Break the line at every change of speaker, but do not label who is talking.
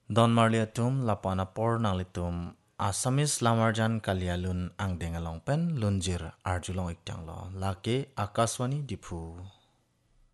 Don marliatum lapana por nalitum Asamis lamarjan kalialun ang dengalong pen lunjir arjulong iktang lo lake akaswani dipu.